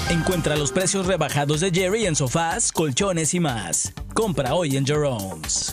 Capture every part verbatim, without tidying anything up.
Encuentra los precios rebajados de Jerry en sofás, colchones y más. Compra hoy en Jerome's.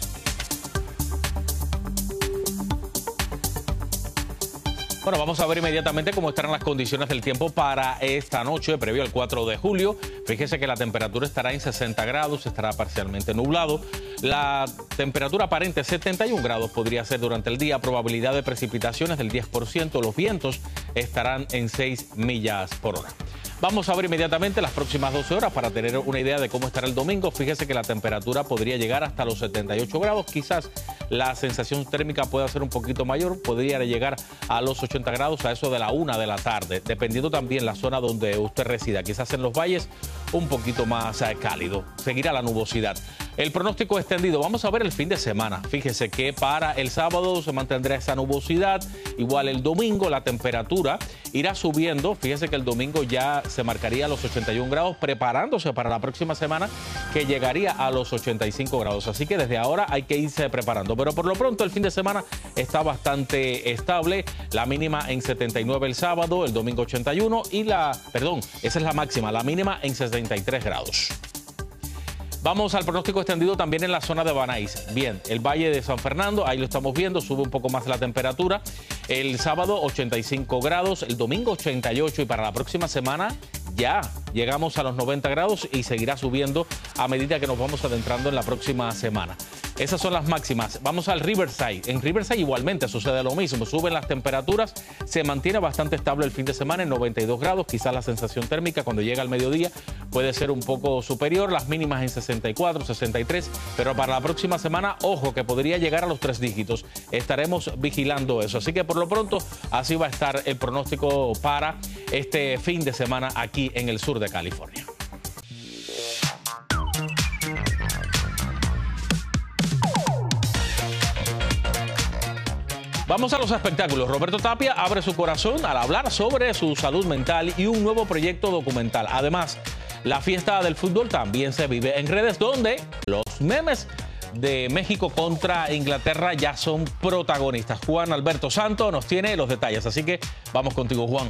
Bueno, vamos a ver inmediatamente cómo estarán las condiciones del tiempo para esta noche, previo al cuatro de julio. Fíjese que la temperatura estará en sesenta grados, estará parcialmente nublado. La temperatura aparente setenta y un grados podría ser durante el día. Probabilidad de precipitaciones del diez por ciento. Los vientos estarán en seis millas por hora. Vamos a ver inmediatamente las próximas doce horas para tener una idea de cómo estará el domingo. Fíjese que la temperatura podría llegar hasta los setenta y ocho grados. Quizás la sensación térmica pueda ser un poquito mayor. Podría llegar a los ochenta grados a eso de la una de la tarde. Dependiendo también la zona donde usted resida. Quizás en los valles un poquito más eh, cálido. Seguirá la nubosidad. El pronóstico extendido. Vamos a ver el fin de semana. Fíjese que para el sábado se mantendrá esa nubosidad. Igual el domingo la temperatura irá subiendo. Fíjese que el domingo ya se marcaría los ochenta y un grados, preparándose para la próxima semana que llegaría a los ochenta y cinco grados. Así que desde ahora hay que irse preparando. Pero por lo pronto el fin de semana está bastante estable. La mínima en setenta y nueve el sábado, el domingo ochenta y uno y la, perdón, esa es la máxima, la mínima en sesenta y tres grados. Vamos al pronóstico extendido también en la zona de Banais. Bien, el Valle de San Fernando, ahí lo estamos viendo, sube un poco más la temperatura. El sábado ochenta y cinco grados, el domingo ochenta y ocho y para la próxima semana ya llegamos a los noventa grados y seguirá subiendo a medida que nos vamos adentrando en la próxima semana. Esas son las máximas. Vamos al Riverside. En Riverside igualmente sucede lo mismo. Suben las temperaturas, se mantiene bastante estable el fin de semana en noventa y dos grados. Quizás la sensación térmica cuando llega al mediodía puede ser un poco superior. Las mínimas en sesenta y cuatro, sesenta y tres. Pero para la próxima semana, ojo, que podría llegar a los tres dígitos. Estaremos vigilando eso. Así que por lo pronto, así va a estar el pronóstico para este fin de semana aquí en el sur de California. Vamos a los espectáculos. Roberto Tapia abre su corazón al hablar sobre su salud mental y un nuevo proyecto documental. Además, la fiesta del fútbol también se vive en redes, donde los memes de México contra Inglaterra ya son protagonistas. Juan Alberto Santos nos tiene los detalles, así que vamos contigo, Juan.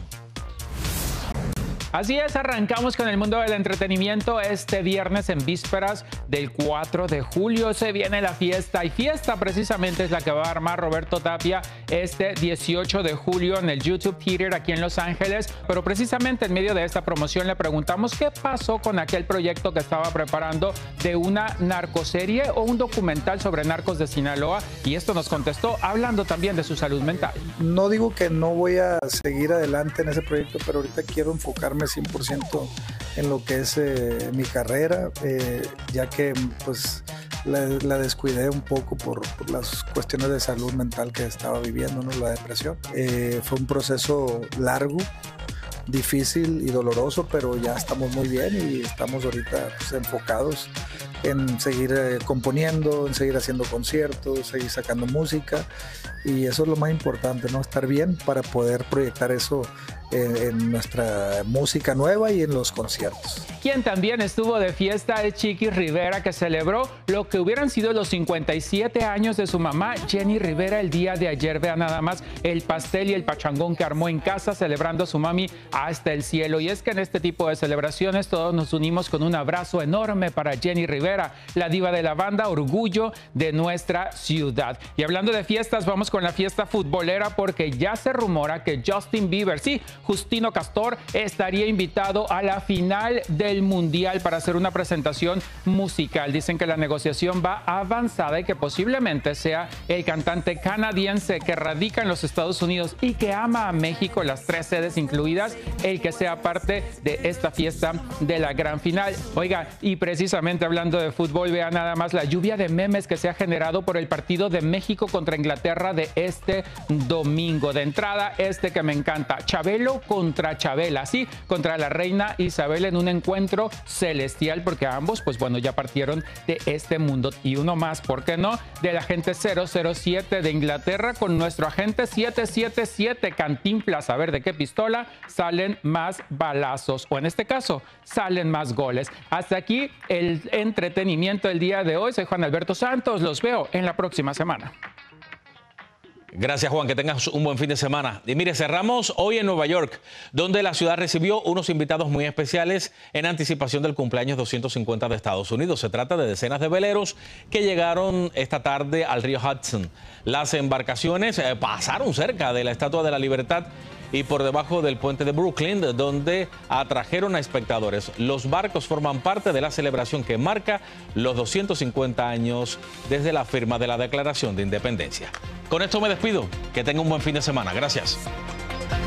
Así es, arrancamos con el mundo del entretenimiento este viernes en vísperas del cuatro de julio. Se viene la fiesta y fiesta precisamente es la que va a armar Roberto Tapia este dieciocho de julio en el YouTube Theater aquí en Los Ángeles. Pero precisamente en medio de esta promoción le preguntamos qué pasó con aquel proyecto que estaba preparando de una narcoserie o un documental sobre narcos de Sinaloa. Y esto nos contestó hablando también de su salud mental. No digo que no voy a seguir adelante en ese proyecto, pero ahorita quiero enfocarme cien por ciento en lo que es eh, mi carrera, eh, ya que pues la, la descuidé un poco por, por las cuestiones de salud mental que estaba viviendo, ¿no? La depresión. Eh, fue un proceso largo, difícil y doloroso, pero ya estamos muy bien y estamos ahorita pues, enfocados en seguir eh, componiendo, en seguir haciendo conciertos, seguir sacando música, y eso es lo más importante, ¿no? Estar bien para poder proyectar eso en, en nuestra música nueva y en los conciertos. Quien también estuvo de fiesta es Chiqui Rivera, que celebró lo que hubieran sido los cincuenta y siete años de su mamá, Jenny Rivera, el día de ayer. Vea nada más el pastel y el pachangón que armó en casa celebrando a su mami hasta el cielo. Y es que en este tipo de celebraciones todos nos unimos con un abrazo enorme para Jenny Rivera, la diva de la banda, orgullo de nuestra ciudad. Y hablando de fiestas, vamos con la fiesta futbolera, porque ya se rumora que Justin Bieber, sí, Justino Castor, estaría invitado a la final del Mundial para hacer una presentación musical. Dicen que la negociación va avanzada y que posiblemente sea el cantante canadiense que radica en los Estados Unidos y que ama a México, las tres sedes incluidas, el que sea parte de esta fiesta de la gran final. Oiga, y precisamente hablando de fútbol, vea nada más la lluvia de memes que se ha generado por el partido de México contra Inglaterra de este domingo. De entrada, este que me encanta, Chabelo contra Chabela, sí, contra la reina Isabel en un encuentro celestial, porque ambos, pues bueno, ya partieron de este mundo. Y uno más, ¿por qué no?, del agente cero cero siete de Inglaterra con nuestro agente siete siete siete, Cantinflas. A ver de qué pistola salen más balazos, o en este caso, salen más goles. Hasta aquí el entretenimiento del día de hoy. Soy Juan Alberto Santos. Los veo en la próxima semana. Gracias, Juan, que tengas un buen fin de semana. Y mire, cerramos hoy en Nueva York, donde la ciudad recibió unos invitados muy especiales en anticipación del cumpleaños doscientos cincuenta de Estados Unidos. Se trata de decenas de veleros que llegaron esta tarde al río Hudson. Las embarcaciones eh, pasaron cerca de la Estatua de la Libertad y por debajo del puente de Brooklyn, donde atrajeron a espectadores. Los barcos forman parte de la celebración que marca los doscientos cincuenta años desde la firma de la Declaración de Independencia. Con esto me despido. Que tenga un buen fin de semana. Gracias.